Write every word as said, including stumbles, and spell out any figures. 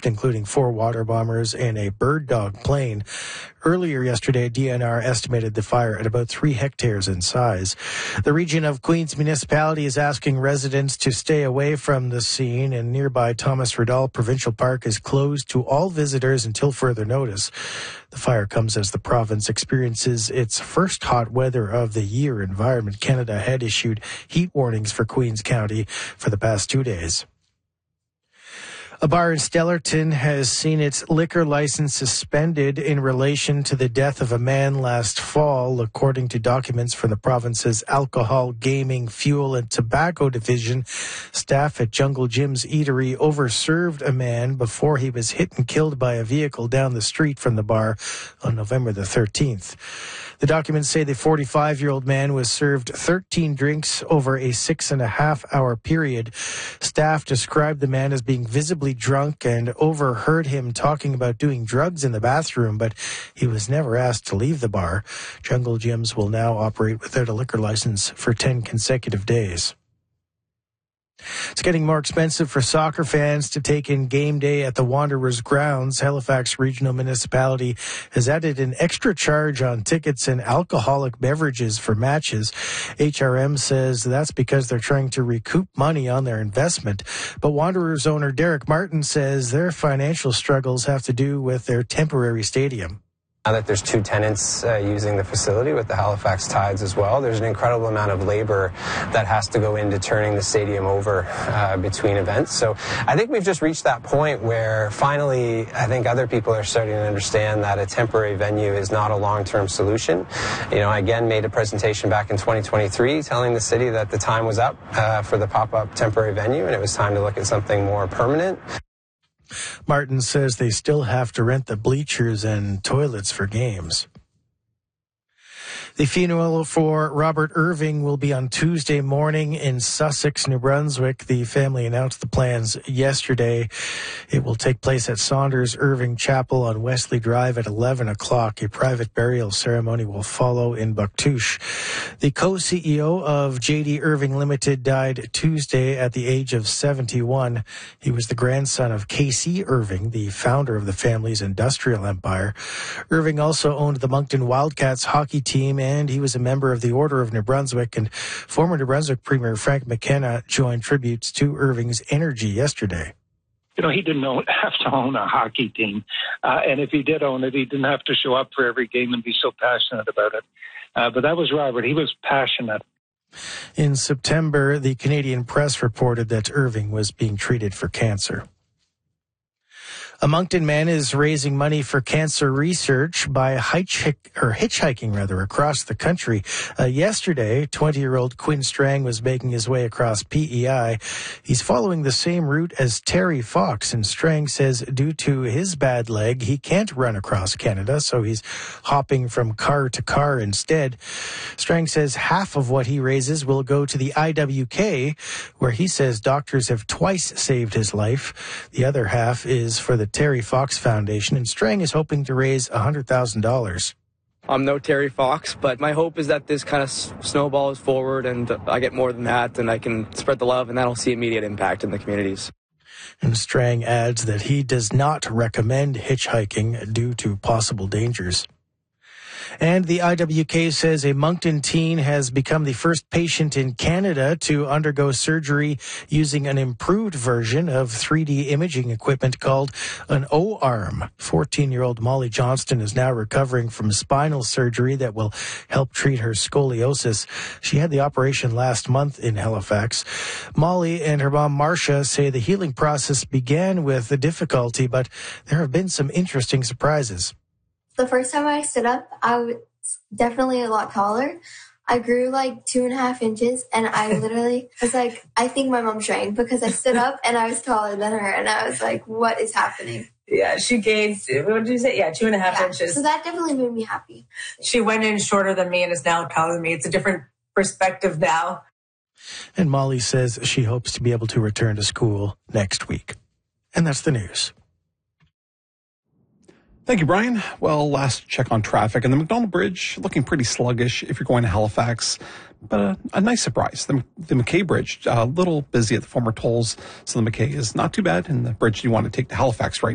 aircraft, including four water bombers and a Bird Dog plane. Earlier yesterday, D N R estimated the fire at about three hectares in size. The region of Queens Municipality is asking residents to stay away from the scene, and nearby Thomas Riddall Provincial Park is closed to all visitors until further notice. The fire comes as the province experiences its first hot weather of the year. Environment Canada had issued heat warnings for Queens County for the past two days. A bar in Stellarton has seen its liquor license suspended in relation to the death of a man last fall, according to documents from the province's Alcohol, Gaming, Fuel and Tobacco Division. Staff at Jungle Jim's Eatery overserved a man before he was hit and killed by a vehicle down the street from the bar on November the thirteenth. The documents say the forty-five-year-old man was served thirteen drinks over a six and a half hour period. Staff described the man as being visibly drunk and overheard him talking about doing drugs in the bathroom, but he was never asked to leave the bar. Jungle Gyms will now operate without a liquor license for ten consecutive days. It's getting more expensive for soccer fans to take in game day at the Wanderers grounds. Halifax Regional Municipality has added an extra charge on tickets and alcoholic beverages for matches. H R M says that's because they're trying to recoup money on their investment. But Wanderers owner Derek Martin says their financial struggles have to do with their temporary stadium. Now that there's two tenants uh, using the facility with the Halifax Tides as well, there's an incredible amount of labor that has to go into turning the stadium over uh, between events. So I think we've just reached that point where finally I think other people are starting to understand that a temporary venue is not a long-term solution. You know, I again made a presentation back in twenty twenty-three telling the city that the time was up uh, for the pop-up temporary venue and it was time to look at something more permanent. Martin says they still have to rent the bleachers and toilets for games. The funeral for Robert Irving will be on Tuesday morning in Sussex, New Brunswick. The family announced the plans yesterday. It will take place at Saunders Irving Chapel on Wesley Drive at eleven o'clock. A private burial ceremony will follow in Bouctouche. The co-C E O of J D Irving Limited died Tuesday at the age of seventy-one. He was the grandson of K C Irving, the founder of the family's industrial empire. Irving also owned the Moncton Wildcats hockey team, and he was a member of the Order of New Brunswick. And former New Brunswick Premier Frank McKenna joined tributes to Irving's energy yesterday. You know, he didn't own, have to own a hockey team. Uh, and if he did own it, he didn't have to show up for every game and be so passionate about it. Uh, but that was Robert. He was passionate. In September, the Canadian Press reported that Irving was being treated for cancer. A Moncton man is raising money for cancer research by hitchhik, or hitchhiking rather, across the country. Uh, yesterday, twenty-year-old Quinn Strang was making his way across P E I. He's following the same route as Terry Fox, and Strang says due to his bad leg, he can't run across Canada, so he's hopping from car to car instead. Strang says half of what he raises will go to the I W K, where he says doctors have twice saved his life. The other half is for the Terry Fox Foundation, and Strang is hoping to raise one hundred thousand dollars. I'm no Terry Fox, but my hope is that this kind of snowballs forward and I get more than that and I can spread the love and that'll see immediate impact in the communities. And Strang adds that he does not recommend hitchhiking due to possible dangers. And the I W K says a Moncton teen has become the first patient in Canada to undergo surgery using an improved version of three D imaging equipment called an O-arm. fourteen-year-old Molly Johnston is now recovering from spinal surgery that will help treat her scoliosis. She had the operation last month in Halifax. Molly and her mom, Marcia, say the healing process began with the difficulty, but there have been some interesting surprises. The first time I stood up, I was definitely a lot taller. I grew like two and a half inches, and I literally was like, I think my mom shrank because I stood up and I was taller than her, and I was like, what is happening? Yeah, she gained, what did you say? Yeah, two and a half yeah, inches. So that definitely made me happy. She went in shorter than me and is now taller than me. It's a different perspective now. And Molly says she hopes to be able to return to school next week. And that's the news. Thank you, Brian. Well, last check on traffic, and the McDonald Bridge looking pretty sluggish if you're going to Halifax, but a, a nice surprise. The, the McKay Bridge, a little busy at the former tolls, so the McKay is not too bad, and the bridge you want to take to Halifax right